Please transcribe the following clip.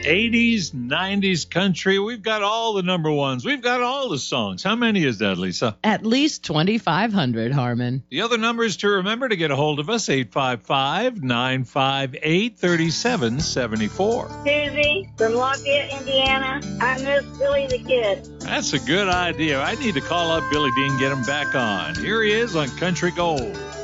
80s, 90s country. We've got all the number ones. We've got all the songs. How many is that, Lisa? At least 2,500, Harmon. The other numbers to remember to get a hold of us, 855-958-3774. Susie from Lafayette, Indiana. I miss Billy the Kid. That's a good idea. I need to call up Billy Dean and get him back on. Here he is on Country Gold.